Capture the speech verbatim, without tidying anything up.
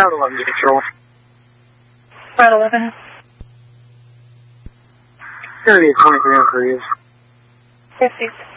Route eleven to control. Route eleven. thirty, twenty-three on cruise. Received.